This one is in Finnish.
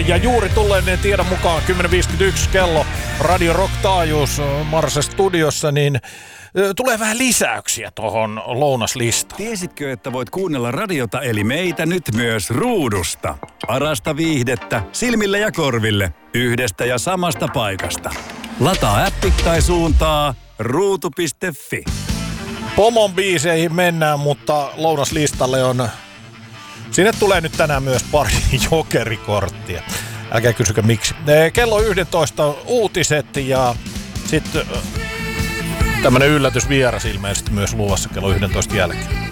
Ja juuri tulleen tiedon mukaan 10.51 kello Radio Rock-taajuus Marse studiossa, niin tulee vähän lisäyksiä tuohon lounaslistaan. Tiesitkö, että voit kuunnella radiota eli meitä nyt myös ruudusta? Parasta viihdettä silmille ja korville yhdestä ja samasta paikasta. Lataa appi tai suuntaa ruutu.fi. Pomon biiseihin mennään, mutta lounaslistalle on... Sinne tulee nyt tänään myös pari jokerikorttia. Älkää kysykö miksi. Kello 11 uutiset ja sitten tämmönen yllätysvieras ilmeisesti myös luvassa kello 11 jälkeen.